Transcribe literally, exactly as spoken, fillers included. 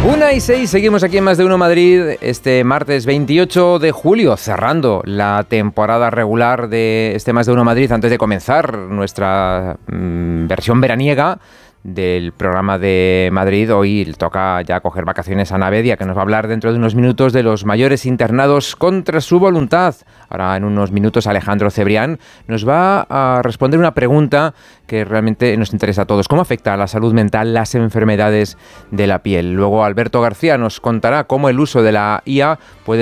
Una y seis, seguimos aquí en Más de Uno Madrid este martes veintiocho de julio, cerrando la temporada regular de este Más de Uno Madrid antes de comenzar nuestra mmm, versión veraniega del programa de Madrid. Hoy toca ya coger vacaciones a Navedia, que nos va a hablar dentro de unos minutos de los mayores internados contra su voluntad. Ahora en unos minutos Alejandro Cebrián nos va a responder una pregunta que realmente nos interesa a todos. ¿Cómo afecta a la salud mental las enfermedades de la piel? Luego Alberto García nos contará cómo el uso de la I A puede